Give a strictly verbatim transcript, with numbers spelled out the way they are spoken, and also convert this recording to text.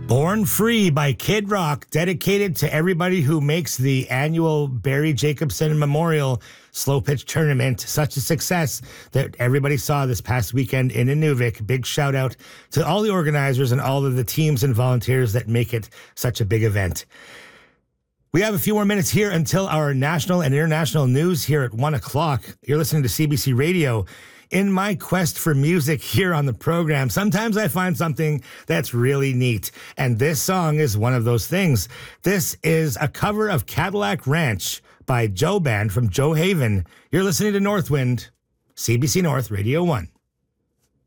Born Free by Kid Rock, dedicated to everybody who makes the annual Barry Jacobson Memorial Slow Pitch Tournament such a success that everybody saw this past weekend in Inuvik. Big shout out to all the organizers and all of the teams and volunteers that make it such a big event. We have a few more minutes here until our national and international news here at one o'clock. You're listening to C B C Radio. In my quest for music here on the program, sometimes I find something that's really neat, and this song is one of those things. This is a cover of Cadillac Ranch by Joe Band from Joe Haven. You're listening to Northwind, C B C North Radio one.